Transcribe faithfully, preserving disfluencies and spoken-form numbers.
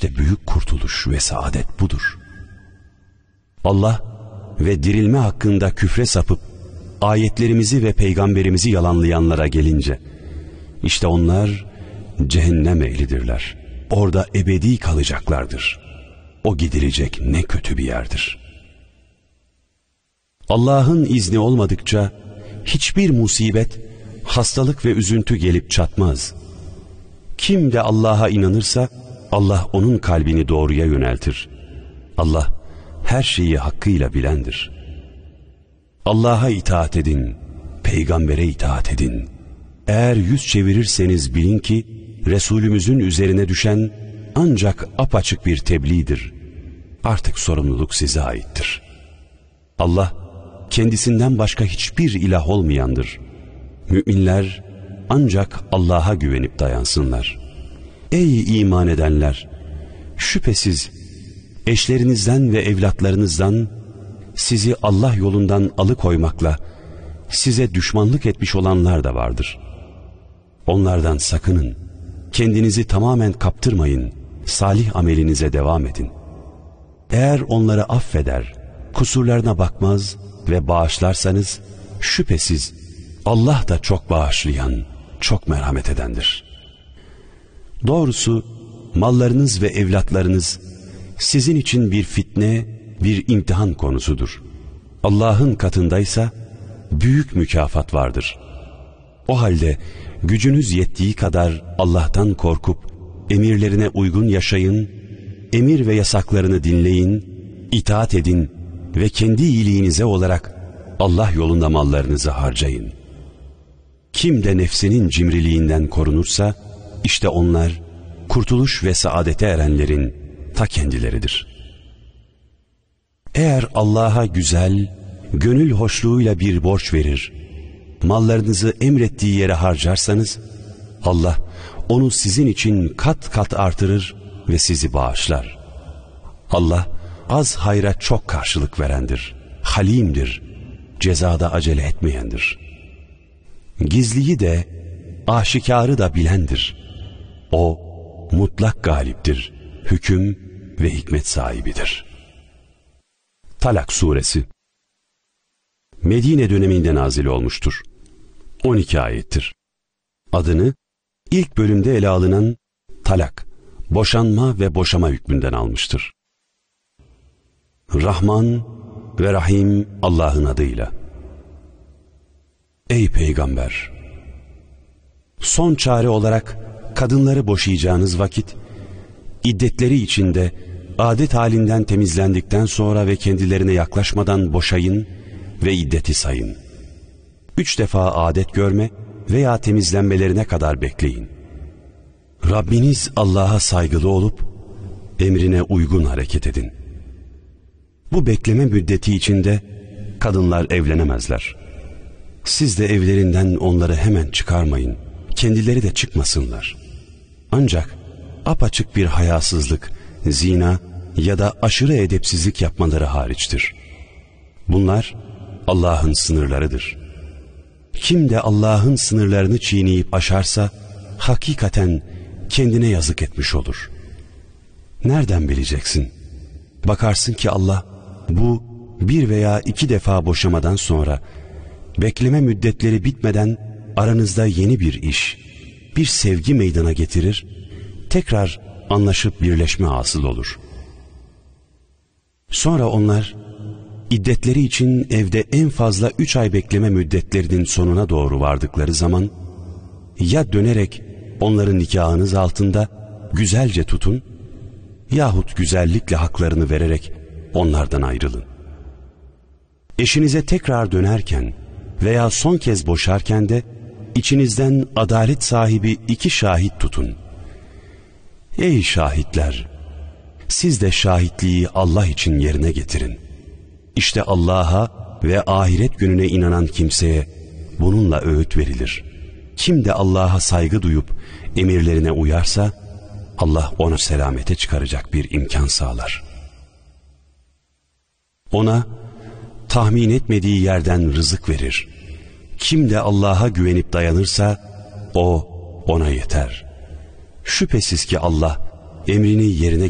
İşte büyük kurtuluş ve saadet budur. Allah ve dirilme hakkında küfre sapıp ayetlerimizi ve peygamberimizi yalanlayanlara gelince, işte onlar cehennem ehlidirler. Orada ebedi kalacaklardır. O gidilecek ne kötü bir yerdir. Allah'ın izni olmadıkça hiçbir musibet, hastalık ve üzüntü gelip çatmaz. Kim de Allah'a inanırsa Allah onun kalbini doğruya yöneltir. Allah her şeyi hakkıyla bilendir. Allah'a itaat edin, peygambere itaat edin. Eğer yüz çevirirseniz bilin ki Resulümüzün üzerine düşen ancak apaçık bir tebliğdir. Artık sorumluluk size aittir. Allah kendisinden başka hiçbir ilah olmayandır. Müminler ancak Allah'a güvenip dayansınlar. Ey iman edenler! Şüphesiz eşlerinizden ve evlatlarınızdan sizi Allah yolundan alıkoymakla size düşmanlık etmiş olanlar da vardır. Onlardan sakının, kendinizi tamamen kaptırmayın, salih amelinize devam edin. Eğer onları affeder, kusurlarına bakmaz ve bağışlarsanız, şüphesiz Allah da çok bağışlayan, çok merhamet edendir. Doğrusu mallarınız ve evlatlarınız sizin için bir fitne, bir imtihan konusudur. Allah'ın katındaysa büyük mükafat vardır. O halde gücünüz yettiği kadar Allah'tan korkup emirlerine uygun yaşayın, emir ve yasaklarını dinleyin, itaat edin ve kendi iyiliğinize olarak Allah yolunda mallarınızı harcayın. Kim de nefsinin cimriliğinden korunursa, işte onlar kurtuluş ve saadete erenlerin ta kendileridir. Eğer Allah'a güzel, gönül hoşluğuyla bir borç verir, mallarınızı emrettiği yere harcarsanız, Allah onu sizin için kat kat artırır ve sizi bağışlar. Allah az hayra çok karşılık verendir, halimdir, cezada acele etmeyendir. Gizliyi de, aşikarı da bilendir. O, mutlak galiptir, hüküm ve hikmet sahibidir. Talak Suresi Medine döneminde nazil olmuştur. on iki ayettir. Adını ilk bölümde ele alınan talak, boşanma ve boşama hükmünden almıştır. Rahman ve Rahim Allah'ın adıyla. Ey Peygamber! Son çare olarak kadınları boşayacağınız vakit, iddetleri içinde adet halinden temizlendikten sonra ve kendilerine yaklaşmadan boşayın ve iddeti sayın. Üç defa adet görme veya temizlenmelerine kadar bekleyin. Rabbiniz Allah'a saygılı olup emrine uygun hareket edin. Bu bekleme müddeti içinde kadınlar evlenemezler. Siz de evlerinden onları hemen çıkarmayın, kendileri de çıkmasınlar. Ancak apaçık bir hayasızlık, zina ya da aşırı edepsizlik yapmaları hariçtir. Bunlar Allah'ın sınırlarıdır. Kim de Allah'ın sınırlarını çiğneyip aşarsa, hakikaten kendine yazık etmiş olur. Nereden bileceksin? Bakarsın ki Allah, bu bir veya iki defa boşamadan sonra, bekleme müddetleri bitmeden aranızda yeni bir iş, bir sevgi meydana getirir, tekrar anlaşıp birleşme hasıl olur. Sonra onlar, iddetleri için evde en fazla üç ay bekleme müddetlerinin sonuna doğru vardıkları zaman, ya dönerek onların nikahınız altında güzelce tutun, yahut güzellikle haklarını vererek onlardan ayrılın. Eşinize tekrar dönerken veya son kez boşarken de içinizden adalet sahibi iki şahit tutun. Ey şahitler! Siz de şahitliği Allah için yerine getirin. İşte Allah'a ve ahiret gününe inanan kimseye bununla öğüt verilir. Kim de Allah'a saygı duyup emirlerine uyarsa, Allah onu selamete çıkaracak bir imkan sağlar. Ona tahmin etmediği yerden rızık verir. Kim de Allah'a güvenip dayanırsa, o ona yeter. Şüphesiz ki Allah emrini yerine